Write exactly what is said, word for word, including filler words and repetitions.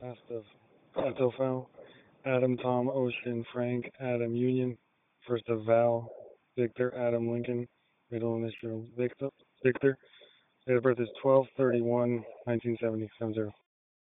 Last of Aztophel, Adam, Tom, Ocean, Frank, Adam, Union. First of Val, Victor, Adam, Lincoln. Middle initial, Victor. Victor. Date of birth is twelve thirty-one nineteen seventy. seven zero.